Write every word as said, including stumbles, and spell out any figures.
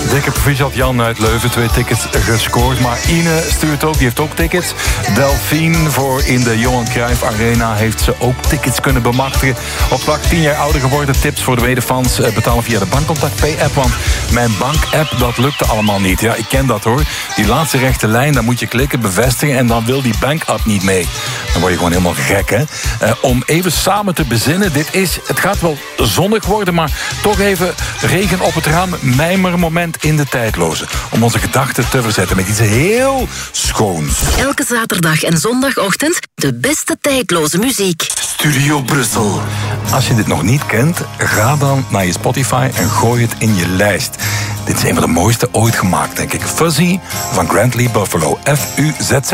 Dikke proficiat Jan uit Leuven, twee tickets gescoord. Maar Ine stuurt ook, die heeft ook tickets. Delphine voor in de Johan Cruijff Arena heeft ze ook tickets kunnen bemachtigen. Op vlak tien jaar ouder geworden, tips voor de wederfans. Betalen via de Bankcontact Pay-app, want mijn bank-app, dat lukte allemaal niet. Ja, ik ken dat hoor. Die laatste rechte lijn, dan moet je klikken, bevestigen en dan wil die bank-app niet mee. Dan word je gewoon helemaal gek, hè. Uh, om even samen te bezinnen, dit is, het gaat wel zonnig worden, maar toch even regen op het raam, mijmermoment in de tijdloze. Om onze gedachten te verzetten met iets heel schoons. Elke zaterdag en zondagochtend de beste tijdloze muziek. Studio Brussel. Als je dit nog niet kent, ga dan naar je Spotify en gooi het in je lijst. Dit is een van de mooiste ooit gemaakt, denk ik. Fuzzy van Grantley Buffalo. F U Z Z